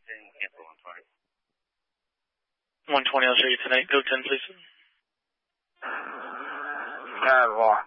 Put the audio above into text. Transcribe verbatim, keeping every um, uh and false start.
Cancel one twenty. one twenty, I'll show you tonight. Go ten, please. Admiral.